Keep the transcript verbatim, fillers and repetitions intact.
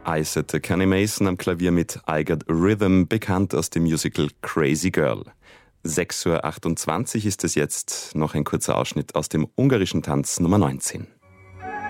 Eisete, Kenny Mason am Klavier mit I Got Rhythm, bekannt aus dem Musical Crazy Girl. sechs Uhr achtundzwanzig ist es jetzt, noch ein kurzer Ausschnitt aus dem ungarischen Tanz Nummer neunzehn.